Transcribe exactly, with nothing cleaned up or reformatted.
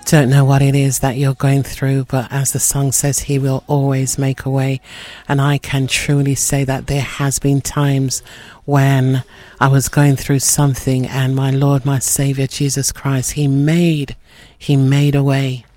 Don't know what it is that you're going through, but as the song says, he will always make a way. And I can truly say that there has been times when I was going through something and my Lord, my Savior, Jesus Christ, he made, he made a way.